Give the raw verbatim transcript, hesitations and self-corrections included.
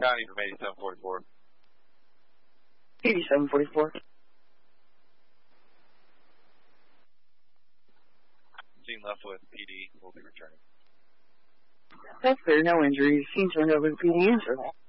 County from eighty-seven forty-four. eighty-seven forty-four. Scene left with P D. We'll be returning. That's clear. No injuries. Scene turned over to P D. Answer that.